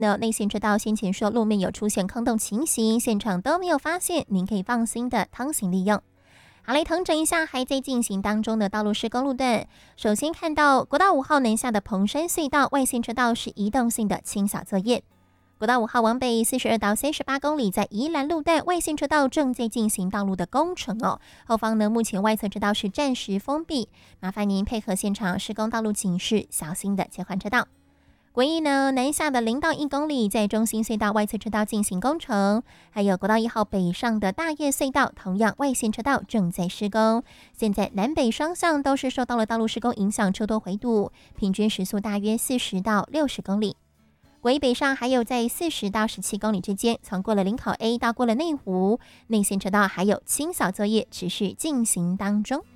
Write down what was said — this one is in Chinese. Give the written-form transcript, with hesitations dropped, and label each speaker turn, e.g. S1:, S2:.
S1: 那内线车道先前说路面有出现坑洞情形，现场都没有发现，您可以放心的通行利用。好，来统整一下还在进行当中的道路施工路段。首先看到国道5号南下的蓬山隧道外线车道是移动性的清扫作业。国道5号往北42到38公里，在宜兰路段外线车道正在进行道路的工程哦。后方呢，目前外侧车道是暂时封闭，麻烦您配合现场施工道路警示，小心的切换车道。国一呢，南下的0到1公里，在中心隧道外侧车道进行工程，还有国道1号北上的大叶隧道，同样外线车道正在施工。现在南北双向都是受到了道路施工影响，车多回堵，平均时速大约40到60公里。国一北上还有在40到17公里之间，从过了林口 A 到过了内湖，内线车道还有清扫作业持续进行当中。